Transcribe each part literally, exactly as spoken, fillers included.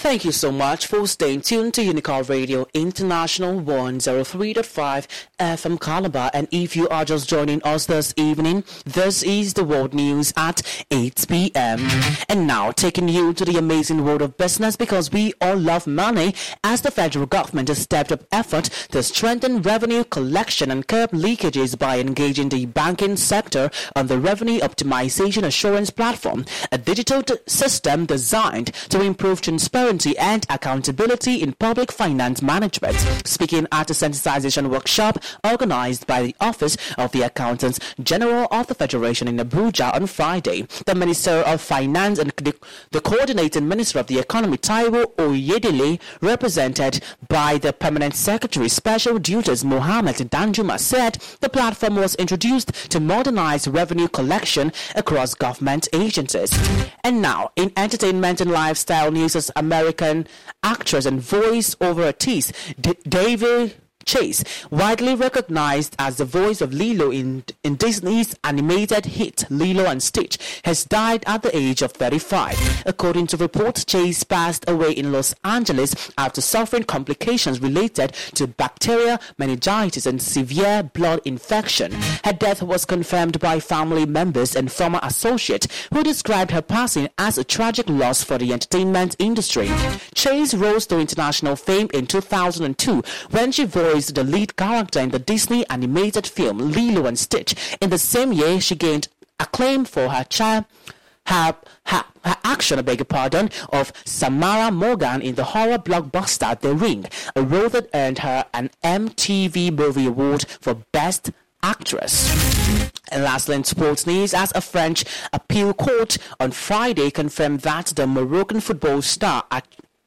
Thank you so much for staying tuned to Unicorn Radio International one oh three point five F M Calabar. And if you are just joining us this evening, this is the world news at eight p.m. And now taking you to the amazing world of business, because we all love money, as the federal government has stepped up effort to strengthen revenue collection and curb leakages by engaging the banking sector on the Revenue Optimization Assurance Platform, a digital t- system designed to improve transparency and accountability in public finance management. Speaking at a sensitization workshop organized by the Office of the Accountants General of the Federation in Abuja on Friday, the Minister of Finance and the, the Coordinating Minister of the Economy, Taiwo Oyedele, represented by the Permanent Secretary Special Duties Mohammed Danjuma, said the platform was introduced to modernize revenue collection across government agencies. And now, in entertainment and lifestyle news, as American actress and voice-over artist D- David Chase, widely recognized as the voice of Lilo in, in Disney's animated hit Lilo and Stitch, has died at the age of thirty-five. According to reports, Chase passed away in Los Angeles after suffering complications related to bacterial meningitis and severe blood infection. Her death was confirmed by family members and former associates, who described her passing as a tragic loss for the entertainment industry. Chase rose to international fame in two thousand two when she voiced the lead character in the Disney animated film Lilo and Stitch. In the same year, she gained acclaim for her child. Her, her, her action, I beg your pardon, of Samara Morgan in the horror blockbuster The Ring, a role that earned her an M T V Movie Award for Best Actress. And lastly, in sports news, as a French appeal court on Friday confirmed that the Moroccan football star at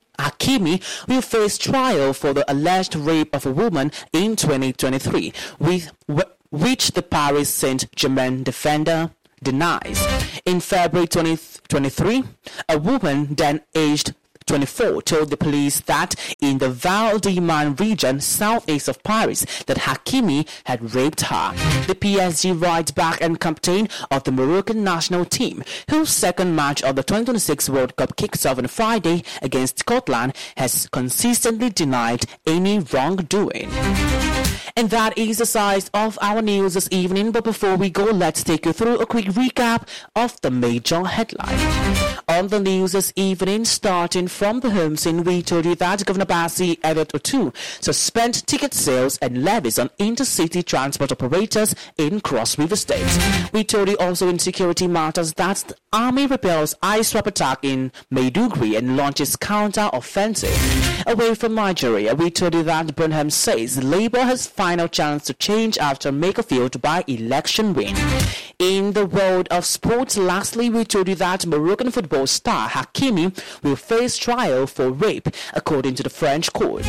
Hakimi will face trial for the alleged rape of a woman in twenty twenty-three, with which the Paris Saint-Germain defender denies. In February twenty twenty-three, a woman then aged twenty-four told the police that in the Val d'Iman region southeast of Paris that Hakimi had raped her. The P S G right back and captain of the Moroccan national team, whose second match of the twenty twenty-six World Cup kicks off on Friday against Scotland, has consistently denied any wrongdoing. And that is the size of our news this evening. But before we go, let's take you through a quick recap of the major headlines. On the news this evening, starting from the home scene, we told you that Governor Bassey Elliott Otu suspend ticket sales and levies on intercity transport operators in Cross River State. We told you also in security matters that the Army repels ISWAP attack in Maiduguri and launches counter-offensive. Away from Nigeria, we told you that Burnham says Labour has final chance to change after Makerfield by election win. In the world of sports, lastly, we told you that Moroccan football star Hakimi will face trial for rape, according to the French court.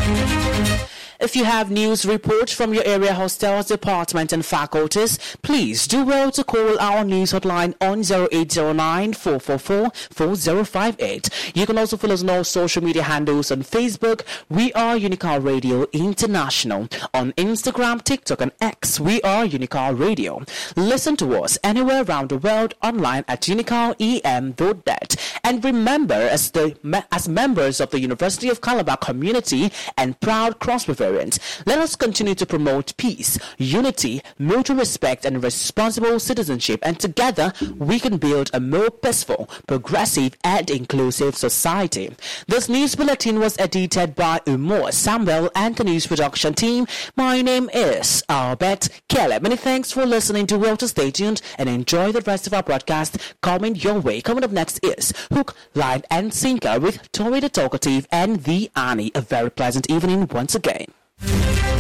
If you have news reports from your area hostels, department and faculties, please do well to call our news hotline on zero eight zero nine, four four four, four zero five eight. You can also follow us on all social media handles. On Facebook, we are Unicorn Radio International. On Instagram, TikTok and X, we are Unicorn Radio. Listen to us anywhere around the world online at unicorn e m dot net. And remember, as the as members of the University of Calabar community and proud Cross River, let us continue to promote peace, unity, mutual respect, and responsible citizenship, and together we can build a more peaceful, progressive, and inclusive society. This news bulletin was edited by Umar Samuel and the news production team. My name is Albert Caleb. Many thanks for listening to Well to Stay tuned and enjoy the rest of our broadcast coming your way. Coming up next is Hook, Line, and Sinker with Tori the Talkative and the Annie. A very pleasant evening once again.